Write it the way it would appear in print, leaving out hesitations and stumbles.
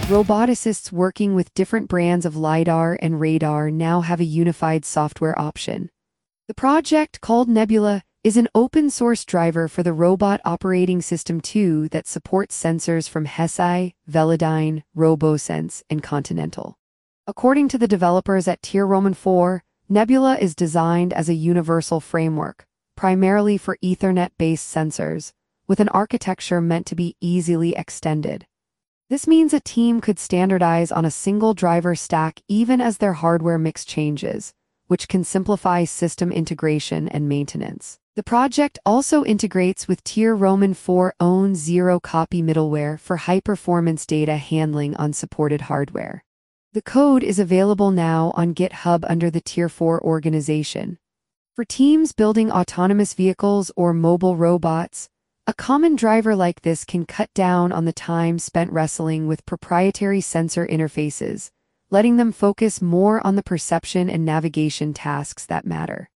Roboticists working with different brands of LiDAR and radar now have a unified software option. The project, called Nebula, is an open-source driver for the Robot Operating System 2 that supports sensors from Hesai, Velodyne, RoboSense, and Continental. According to the developers at Tier Roman 4, Nebula is designed as a universal framework, primarily for Ethernet-based sensors, with an architecture meant to be easily extended. This means a team could standardize on a single driver stack even as their hardware mix changes, which can simplify system integration and maintenance. The project also integrates with Tier Roman 4's own zero-copy middleware for high-performance data handling on supported hardware. The code is available now on GitHub under the Tier 4 organization. For teams building autonomous vehicles or mobile robots, a common driver like this can cut down on the time spent wrestling with proprietary sensor interfaces, letting them focus more on the perception and navigation tasks that matter.